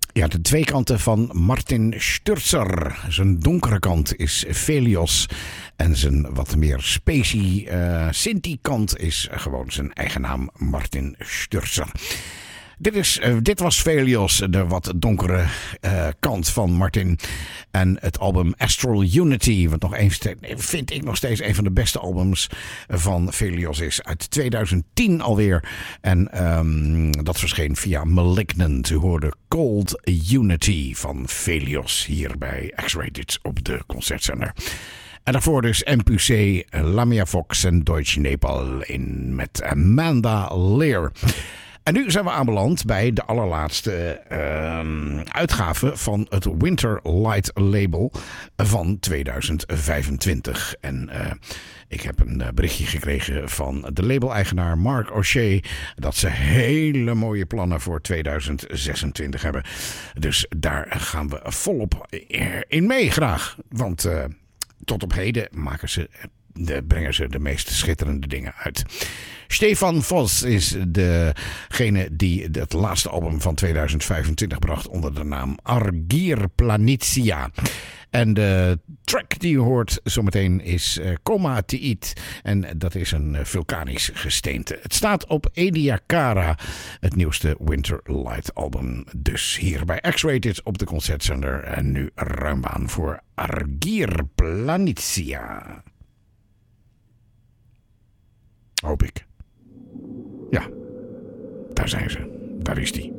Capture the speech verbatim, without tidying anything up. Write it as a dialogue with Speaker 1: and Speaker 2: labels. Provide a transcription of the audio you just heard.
Speaker 1: Ja, de twee kanten van Martin Sturzer. Zijn donkere kant is Velios. En zijn wat meer spacey uh, Sinti-kant is gewoon zijn eigen naam Martin Sturzer. Dit, is, uh, dit was Velios, de wat donkere uh, kant van Martin. En het album Astral Unity, wat nog een, vind ik nog steeds een van de beste albums van Velios is. Uit tweeduizend tien alweer. En um, dat verscheen via Malignant. U hoorde Cold Unity van Velios hier bij X-Rated op de Concertzender. En daarvoor dus M P C, Lamia Fox en Deutsche Nepal in met Amanda Lear. En nu zijn we aanbeland bij de allerlaatste uh, uitgave van het Winter Light label van tweeduizend vijfentwintig. En uh, ik heb een berichtje gekregen van de label-eigenaar Mark O'Shea dat ze hele mooie plannen voor tweeduizend zesentwintig hebben. Dus daar gaan we volop in mee graag. Want uh, tot op heden maken ze... De, brengen ze de meest schitterende dingen uit. Stefan Vos is degene die het laatste album van tweeduizend vijfentwintig bracht onder de naam Argir Planitia. En de track die je hoort zometeen is uh, Coma Tiit. En dat is een uh, vulkanisch gesteente. Het staat op Ediacara, het nieuwste Winter Light album. Dus hier bij X-Rated op de Concertzender. En nu ruim baan voor Argir Planitia. Hoop ik. Ja, daar zijn ze. Daar is die.